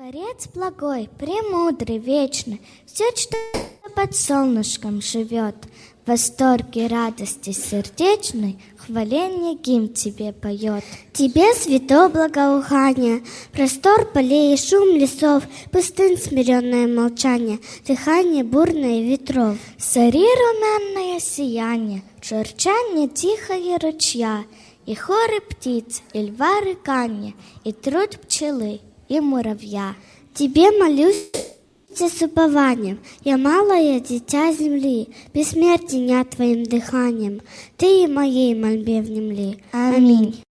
Творец благой, премудрый, вечный, все, что под солнышком живет, в восторге радости сердечной, хваление гимн тебе поет. Тебе свято благоухание, простор полей и шум лесов, пустынь смиренное молчание, дыхание бурное ветров. Зари румяное сияние, журчание тихое ручья, и хоры птиц, и льва рыканье, и труд пчелы, и муравья. Тебе молюсь с упованием, я малое дитя земли, бессмертия твоим дыханием, ты и моей мольбе внемли. Аминь.